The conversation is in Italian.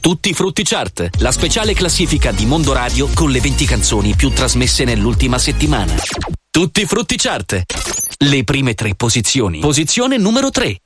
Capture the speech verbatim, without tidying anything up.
Tutti Frutti Chart, la speciale classifica di Mondo Radio con le venti canzoni più trasmesse nell'ultima settimana. Tutti Frutti Chart, le prime tre posizioni. Posizione numero tre.